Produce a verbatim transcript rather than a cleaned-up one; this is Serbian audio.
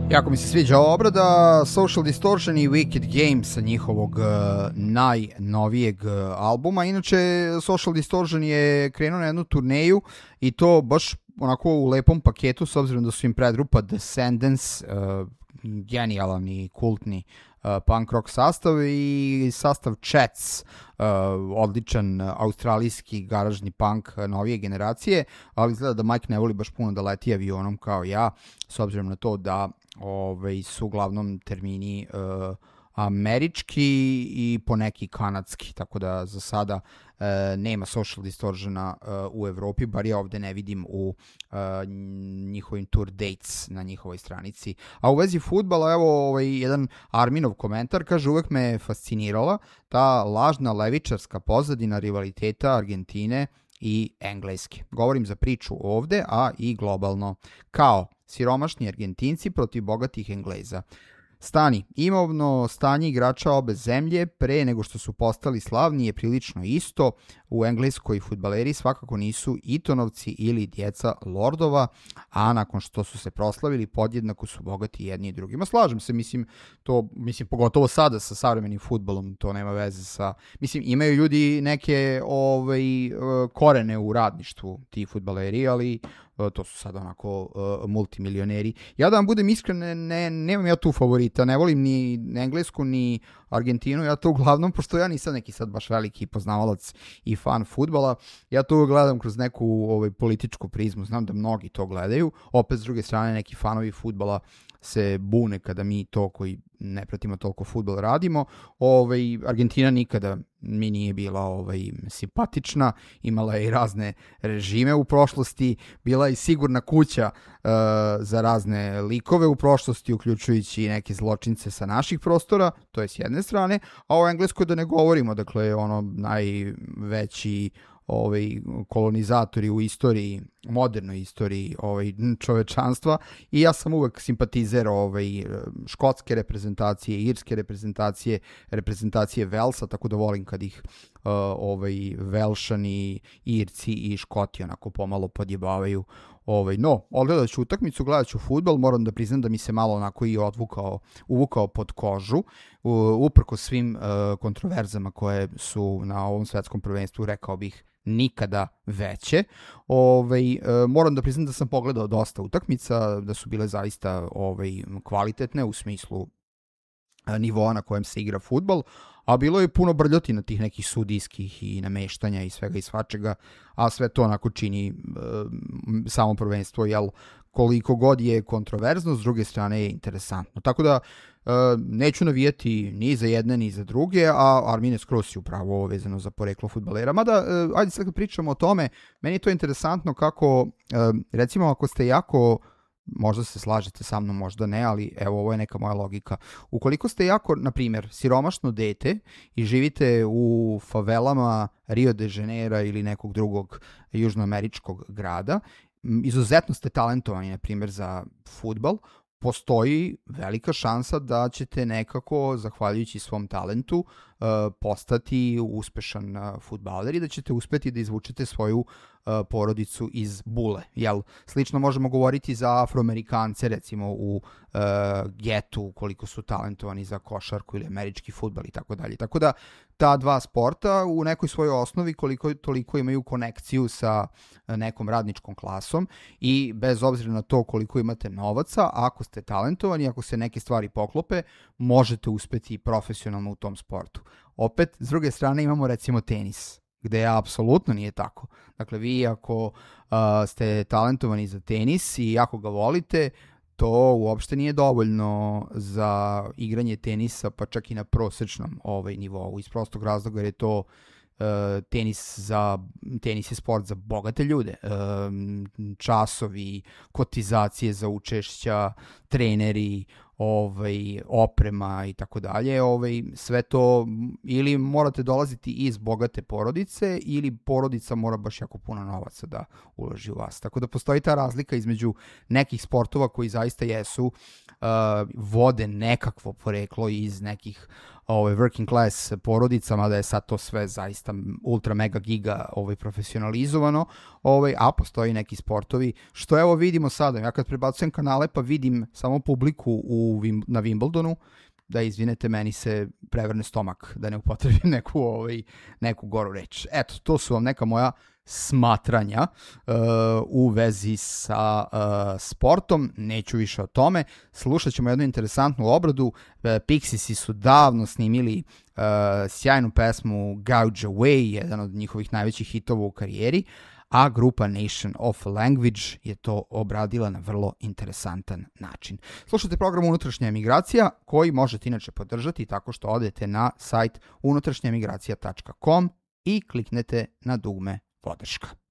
Jako mi se sviđa ova obrada. Social Distortion i Wicked Games sa njihovog uh, najnovijeg uh, albuma. Inače, Social Distortion je krenuo na jednu turneju i to baš onako u lepom paketu, s obzirom da su im predgrupa Descendants, uh, genijalan i kultni uh, punk rock sastav, i sastav Chats, uh, odličan uh, australijski garažni punk uh, novije generacije, ali izgleda da Mike ne voli baš puno da leti avionom kao ja, s obzirom na to da Ove, su uglavnom termini uh, američki i poneki kanadski, tako da za sada uh, nema Social Distortiona uh, u Evropi, bar ja ovde ne vidim u uh, njihovim tour dates na njihovoj stranici. A u vezi fudbala, evo ovaj, jedan Arminov komentar, kaže: uvek me je fascinirala ta lažna levičarska pozadina rivaliteta Argentine i Engleske. Govorim za priču ovde, a i globalno. Kao siromašni Argentinci protiv bogatih Engleza. Stani, imovno stanje igrača obe zemlje pre nego što su postali slavni je prilično isto. U Engleskoj fudbaleri svakako nisu Itonovci ili djeca lordova, a nakon što su se proslavili podjednako su bogati jedni i drugima. Slažem se, mislim, to, mislim, pogotovo sada sa savremenim fudbalom, to nema veze sa, mislim, imaju ljudi neke ovaj, korene u radništvu, ti fudbaleri, ali to su sad onako uh, multimilioneri. Ja da vam budem iskren, ne, ne, nemam ja tu favorita, ne volim ni Englesku ni Argentinu, ja to uglavnom, pošto ja nisam neki sad baš veliki poznavalac i fan fudbala, ja to gledam kroz neku ovaj, političku prizmu, znam da mnogi to gledaju, opet s druge strane neki fanovi fudbala se bune kada mi to koji ne pratimo toliko fudbal radimo. Ovaj, Argentina nikada mi nije bila ovaj, simpatična, imala je i razne režime u prošlosti, bila je sigurna kuća uh, za razne likove u prošlosti, uključujući i neke zločince sa naših prostora, to je s jedne strane, a o Engleskoj da ne govorimo, dakle ono najveći ovaj, kolonizatori u istoriji, modernoj istoriji ovaj, čovečanstva, i ja sam uvek simpatizer ovaj, škotske reprezentacije, irske reprezentacije, reprezentacije Velsa, tako da volim kad ih uh, ovaj, Velšani, Irci i Škoti onako pomalo podjebavaju. Ovaj, no, odgledat ću utakmicu, gledat ću fudbal, moram da priznam da mi se malo onako i odvukao, uvukao pod kožu, uprko svim uh, kontroverzama koje su na ovom svetskom prvenstvu, rekao bih, nikada veće. Ovaj, uh, moram da priznam da sam pogledao dosta utakmica, da su bile zaista ovaj, kvalitetne u smislu uh, nivoa na kojem se igra fudbal, a bilo je puno brljotina tih nekih sudijskih i nameštanja i svega i svačega, a sve to onako čini uh, samo prvenstvo, jel, koliko god je kontroverzno, s druge strane je interesantno. Tako da uh, neću navijati ni za jedne ni za druge, a Armine skroz si upravo ovo vezano za poreklo fudbalera. Mada, uh, ajde sad kad pričamo o tome, meni je to interesantno kako, uh, recimo ako ste jako, možda se slažete sa mnom, možda ne, ali evo, ovo je neka moja logika. Ukoliko ste jako, na primjer, siromašno dete i živite u favelama Rio de Janeiro ili nekog drugog južnoameričkog grada, izuzetno ste talentovani, na primjer, za fudbal, postoji velika šansa da ćete nekako, zahvaljujući svom talentu, postati uspešan fudbaler i da ćete uspeti da izvučete svoju porodicu iz bule. Jel, slično možemo govoriti za Afroamerikance, recimo u uh, getu, koliko su talentovani za košarku ili američki fudbal i tako dalje. Tako da ta dva sporta u nekoj svojoj osnovi koliko toliko imaju konekciju sa nekom radničkom klasom, i bez obzira na to koliko imate novaca, ako ste talentovani, ako se neke stvari poklope, možete uspeti profesionalno u tom sportu. Opet, s druge strane, imamo recimo tenis, gde apsolutno nije tako. Dakle, vi ako uh, ste talentovani za tenis i ako ga volite, to uopšte nije dovoljno za igranje tenisa, pa čak i na prosečnom ovaj nivou, iz prostog razloga jer je to uh, tenis za tenis je sport za bogate ljude. Uh, časovi, kotizacije za učešća, treneri, ovaj, oprema i tako dalje, ovaj, sve to ili morate dolaziti iz bogate porodice ili porodica mora baš jako puno novaca da uloži u vas. Tako da postoji ta razlika između nekih sportova koji zaista jesu, uh, vode nekakvo poreklo iz nekih ovaj, working class porodicama, da je sad to sve zaista ultra mega giga ovaj, profesionalizovano, ovaj, a postoji neki sportovi, što evo vidimo sada, ja kad prebacujem kanale pa vidim samo publiku u, na Wimbledonu, da izvinete, meni se prevrne stomak, da ne upotrebim neku, ovaj, neku goru reč. Eto, to su vam neka moja smatranja uh, u vezi sa uh, sportom, neću više o tome. Slušat ćemo jednu interesantnu obradu. uh, Pixiesi su davno snimili uh, sjajnu pesmu Gouge Away, jedan od njihovih najvećih hitova u karijeri, a grupa Nation of Language je to obradila na vrlo interesantan način. Slušajte program Unutrašnja emigracija, koji možete inače podržati tako što odete na sajt unutrašnja emigracija tačka com i kliknete na dugme podrška.